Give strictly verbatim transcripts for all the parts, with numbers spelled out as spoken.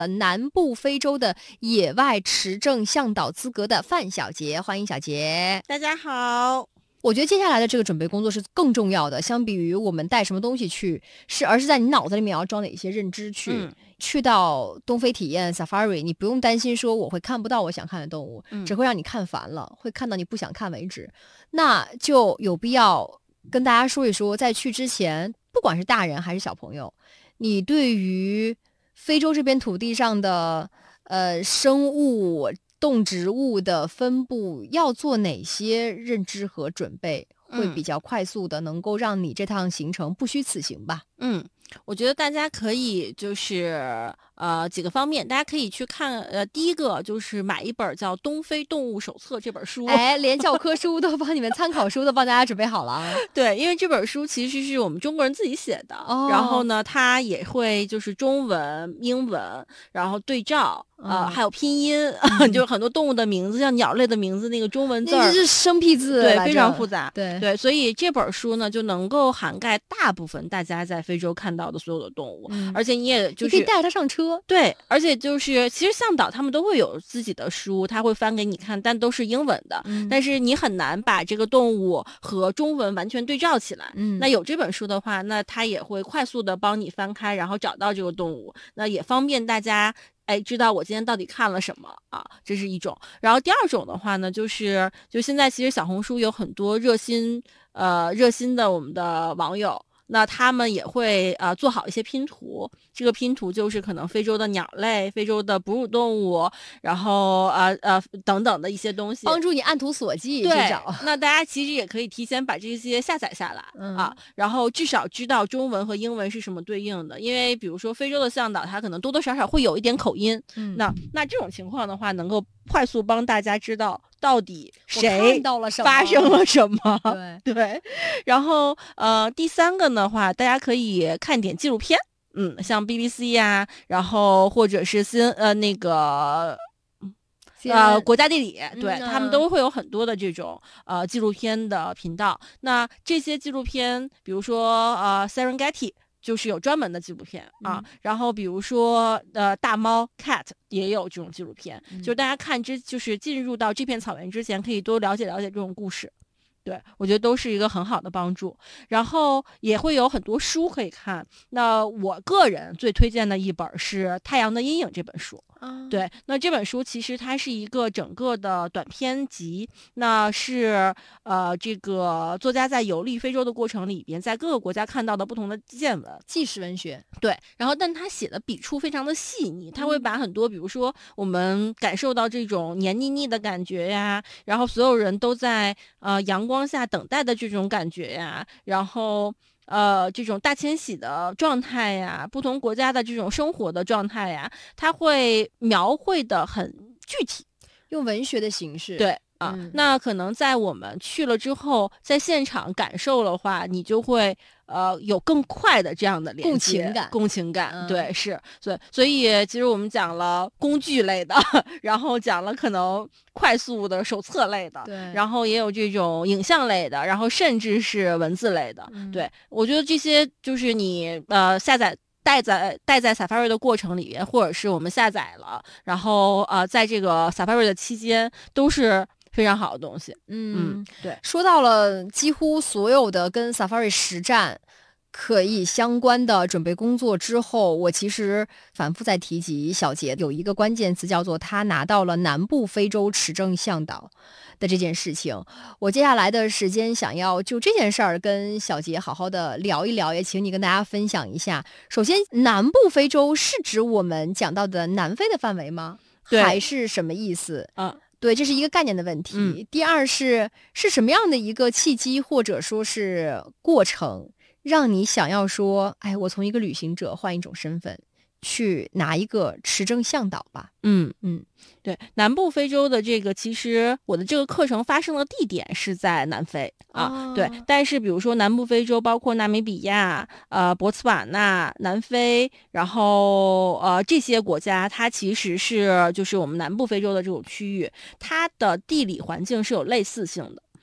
呃南部非洲的野外持证向导资格的范小杰，欢迎小杰。 大家好。 我觉得接下来的这个准备工作是更重要的，相比于我们带什么东西去，是而是在你脑子里面要装哪些认知去。 嗯去到东非体验 Safari， 你不用担心说我会看不到我想看的动物， 嗯只会让你看烦了，会看到你不想看为止。那就有必要跟大家说一说，在去之前，不管是大人还是小朋友，你对于非洲这边土地上的呃生物、动植物的分布要做哪些认知和准备，会比较快速的能够让你这趟行程不虚此行吧？ 嗯，我觉得大家可以就是呃几个方面，大家可以去看呃第一个就是买一本叫《东非动物手册》这本书。 哎，连教科书都帮你们参考书都帮大家准备好了啊。 对，因为这本书其实是我们中国人自己写的， 哦、 然后呢，它也会就是中文、英文，然后对照。呃，还有拼音，嗯、就是很多动物的名字，像鸟类的名字，那个中文字儿， 那是生僻字， 对，非常复杂。 对对，所以这本书呢，就能够涵盖大部分大家在非洲看到的所有的动物，嗯、而且你也就是你可以带着它上车。 对，而且就是其实向导他们都会有自己的书，他会翻给你看，但都是英文的，嗯、但是你很难把这个动物和中文完全对照起来。嗯，那有这本书的话，那他也会快速的帮你翻开，然后找到这个动物，那也方便大家。哎，知道我今天到底看了什么啊？这是一种。然后第二种的话呢，就是就现在其实小红书有很多热心呃热心的我们的网友。那他们也会呃做好一些拼图，这个拼图就是可能非洲的鸟类、非洲的哺乳动物，然后呃呃等等的一些东西， 帮助你按图索骥去找。 那大家其实也可以提前把这些下载下来、嗯、啊，然后至少知道中文和英文是什么对应的，因为比如说非洲的向导他可能多多少少会有一点口音，嗯，那那这种情况的话，能够快速帮大家知道到底谁发生了什么。 对对，然后呃第三个呢。的话，大家可以看点纪录片，嗯，像 B B C 呀、啊，然后或者是新呃那个呃国家地理，对、嗯啊、他们都会有很多的这种呃纪录片的频道。那这些纪录片，比如说呃 Serengeti。就是有专门的纪录片啊，嗯、然后比如说呃大猫 cat 也有这种纪录片，嗯、就是大家看之就是进入到这片草原之前，可以多了解了解这种故事。对，我觉得都是一个很好的帮助，然后也会有很多书可以看。那我个人最推荐的一本是《太阳的阴影》这本书。嗯、对，那这本书其实它是一个整个的短篇集，那是呃这个作家在游历非洲的过程里边，在各个国家看到的不同的见闻， 纪实文学。 对，然后但他写的笔触非常的细腻，他会把很多比如说我们感受到这种黏腻腻的感觉呀，然后所有人都在呃阳光下等待的这种感觉呀，然后呃这种大迁徙的状态呀，不同国家的这种生活的状态呀，他会描绘的很具体， 用文学的形式。 对啊、嗯，那可能在我们去了之后，在现场感受的话，你就会呃有更快的这样的连接共情感， 共情感，嗯、对，是，所以所以其实我们讲了工具类的，然后讲了可能快速的手册类的， 对， 然后也有这种影像类的，然后甚至是文字类的，嗯、对，我觉得这些就是你呃下载。带在带在 Safari 的过程里边，或者是我们下载了，然后呃，在这个 Safari 的期间，都是非常好的东西。 嗯, 嗯，对。 说到了几乎所有的跟 Safari 实战可以相关的准备工作之后，我其实反复在提及小杰有一个关键词叫做他拿到了南部非洲持证向导的这件事情。我接下来的时间想要就这件事儿跟小杰好好的聊一聊，也请你跟大家分享一下。首先，南部非洲是指我们讲到的南非的范围吗？还是什么意思？ 嗯。 对，这是一个概念的问题。嗯、第二是是什么样的一个契机或者说是过程，让你想要说，哎，我从一个旅行者换一种身份，去拿一个持证向导吧？ 嗯嗯， 对，南部非洲的这个，其实我的这个课程发生的地点是在南非啊， 哦、 对。但是比如说南部非洲，包括纳米比亚、呃博茨瓦纳、南非，然后呃这些国家，它其实是就是我们南部非洲的这种区域，它的地理环境是有类似性的。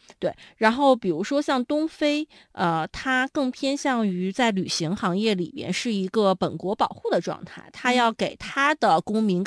对，然后比如说像东非，呃，它更偏向于在旅行行业里边是一个本国保护的状态，它要给它的公民